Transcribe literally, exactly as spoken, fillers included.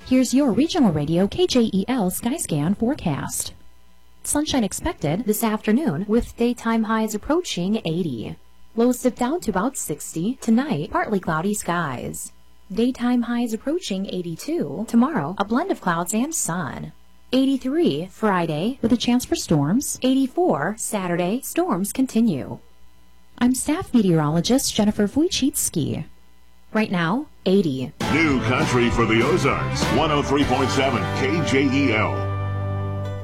Here's your regional radio K J E L Skyscan forecast. Sunshine expected this afternoon with daytime highs approaching eighty. Lows dip down to about sixty. Tonight, partly cloudy skies. Daytime highs approaching eighty-two. Tomorrow, a blend of clouds and sun. eighty-three Friday with a chance for storms. eighty-four Saturday, storms continue. I'm staff meteorologist Jennifer Wojcicki. Right now, eighty. New country for the Ozarks, one oh three point seven K J E L.